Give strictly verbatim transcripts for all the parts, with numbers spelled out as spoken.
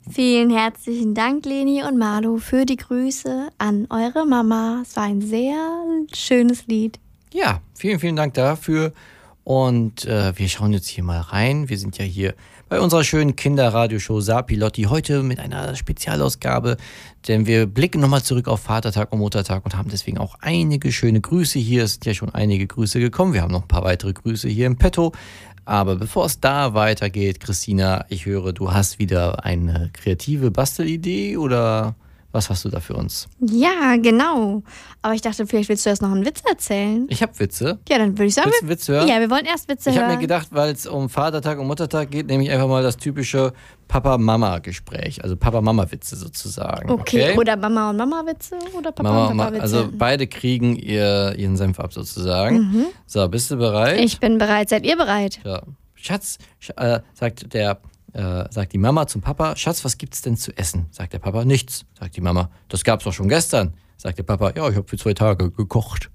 Vielen herzlichen Dank, Leni und Malu, für die Grüße an eure Mama. Es war ein sehr schönes Lied. Ja, vielen, vielen Dank dafür. Und äh, wir schauen jetzt hier mal rein. Wir sind ja hier bei unserer schönen Kinderradioshow Sapilotti heute mit einer Spezialausgabe, denn wir blicken nochmal zurück auf Vatertag und Muttertag und haben deswegen auch einige schöne Grüße hier. Es sind ja schon einige Grüße gekommen. Wir haben noch ein paar weitere Grüße hier im Petto. Aber bevor es da weitergeht, Christina, ich höre, du hast wieder eine kreative Bastelidee oder was hast du da für uns? Ja, genau. Aber ich dachte, vielleicht willst du erst noch einen Witz erzählen. Ich habe Witze. Ja, dann würde ich sagen, Willst du einen Witz hören? Ja, wir wollen erst Witze ich hören. Ich habe mir gedacht, weil es um Vatertag und Muttertag geht, nehme ich einfach mal das typische Papa-Mama-Gespräch. Also Papa-Mama-Witze sozusagen. Okay. okay, oder Mama- und Mama-Witze oder Papa- Mama, und Papa-Witze. Also beide kriegen ihr, ihren Senf ab sozusagen. Mhm. So, bist du bereit? Ich bin bereit. Seid ihr bereit? Ja. Schatz, sch äh, sagt der Äh, sagt die Mama zum Papa, Schatz, was gibt's denn zu essen? Sagt der Papa, nichts. Sagt die Mama, das gab's doch schon gestern. Sagt der Papa, ja, ich habe für zwei Tage gekocht.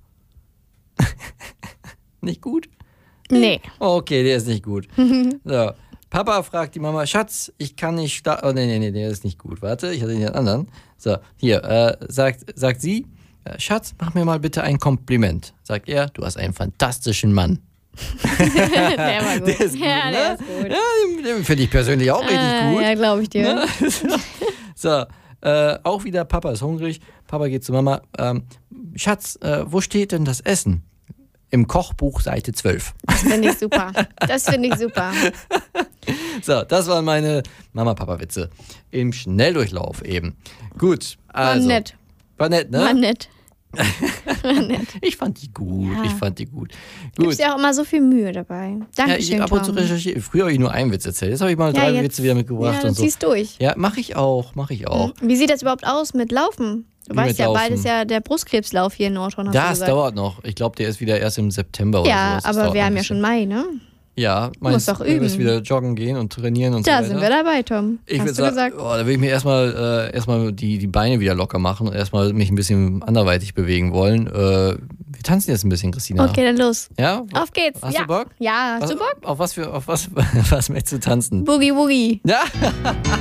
Nicht gut? Nee. Okay, der ist nicht gut. So. Papa fragt die Mama, Schatz, ich kann nicht starten. Oh, nee, nee, nee, der ist nicht gut. Warte, ich hatte den anderen. So, hier, äh, sagt, sagt sie, Schatz, mach mir mal bitte ein Kompliment. Sagt er, du hast einen fantastischen Mann. Der war gut. Der ist gut, ja, ne? der ist gut. Ja, den, den finde ich persönlich auch richtig ah, gut. Ja, glaube ich dir. Ne? So, äh, auch wieder, Papa ist hungrig. Papa geht zu Mama. Ähm, Schatz, äh, wo steht denn das Essen? Im Kochbuch Seite zwölf. Das finde ich super. Das finde ich super. So, das waren meine Mama-Papa-Witze. Im Schnelldurchlauf eben. Gut, also. War nett. War nett, ne? War nett. War nett. Ich fand die gut, Ja. ich fand die gut. Du Gut. gibst ja auch immer so viel Mühe dabei. Ja, Dankeschön, ich ab und zu Tom. recherchiere. Früher habe ich nur einen Witz erzählt. Jetzt habe ich mal Ja, drei jetzt- Witze wieder mitgebracht Ja, dann und so. ziehst durch. Ja, mache ich auch, mache ich auch. Wie sieht das überhaupt aus mit Laufen? Du Wie weißt mit ja, Laufen? bald ist ja der Brustkrebslauf hier in Nordhorn, hast du Das gesagt. dauert noch. Ich glaube, der ist wieder erst im September oder Ja, sowas. Das aber dauert wir noch haben ein ja bisschen. schon Mai, ne? Ja, meinst doch du, wir üben. müssen wieder joggen gehen und trainieren und Da so weiter? sind wir dabei, Tom. Ich hast würde du sagen, gesagt? oh, da will ich mir erstmal äh, erstmal die, die Beine wieder locker machen und erstmal mich ein bisschen anderweitig bewegen wollen. Äh, wir tanzen jetzt ein bisschen, Christina. Okay, dann los. Ja? Auf geht's. Hast ja. du Bock? Ja, hast Was, du Bock? auf was für, auf was, was möchtest du tanzen? Boogie Woogie. Ja.